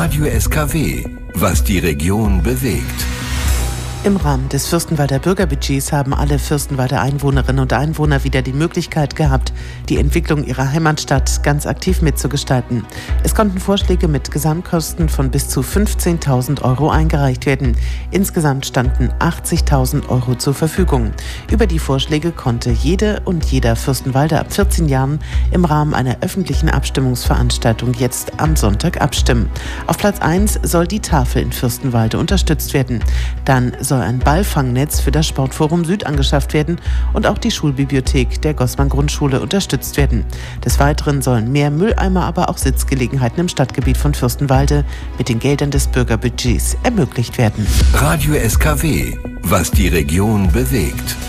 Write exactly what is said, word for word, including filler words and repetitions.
Radio S K W, was die Region bewegt. Im Rahmen des Fürstenwalder Bürgerbudgets haben alle Fürstenwalder Einwohnerinnen und Einwohner wieder die Möglichkeit gehabt, die Entwicklung ihrer Heimatstadt ganz aktiv mitzugestalten. Es konnten Vorschläge mit Gesamtkosten von bis zu fünfzehntausend Euro eingereicht werden. Insgesamt standen achtzigtausend Euro zur Verfügung. Über die Vorschläge konnte jede und jeder Fürstenwalder ab vierzehn Jahren im Rahmen einer öffentlichen Abstimmungsveranstaltung jetzt am Sonntag abstimmen. Auf Platz eins soll die Tafel in Fürstenwalde unterstützt werden. Dann soll ein Ballfangnetz für das Sportforum Süd angeschafft werden und auch die Schulbibliothek der Goßmann-Grundschule unterstützt werden. Des Weiteren sollen mehr Mülleimer, aber auch Sitzgelegenheiten im Stadtgebiet von Fürstenwalde mit den Geldern des Bürgerbudgets ermöglicht werden. Radio S K W, was die Region bewegt.